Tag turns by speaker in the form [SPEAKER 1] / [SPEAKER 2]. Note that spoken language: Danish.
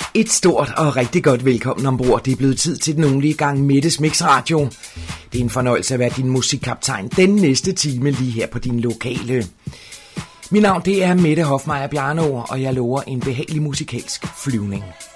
[SPEAKER 1] Et stort og rigtig godt velkommen ombord. Det er blevet tid til den ugenlige gang Mettes Mix Radio. Det er en fornøjelse at være din musikkaptajn den næste time lige her på din lokale. Mit navn det er Mette Hofmeier Bjarnå, og jeg lover en behagelig musikalsk flyvning.